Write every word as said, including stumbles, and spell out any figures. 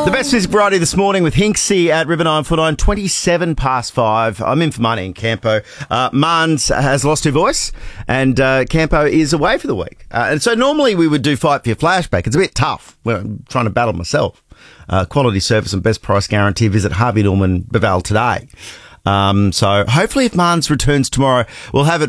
The best music variety this morning with Hinksy at River nine four nine, twenty-seven past five. I'm in for money in Campo. Uh, Marnes has lost her voice and uh, Campo is away for the week. Uh, and so normally we would do Fight for Your Flashback. It's a bit tough. Well, I'm trying to battle myself. Uh, quality service and best price guarantee. Visit Harvey Norman Beval today. Um, so hopefully if Marnes returns tomorrow, we'll have it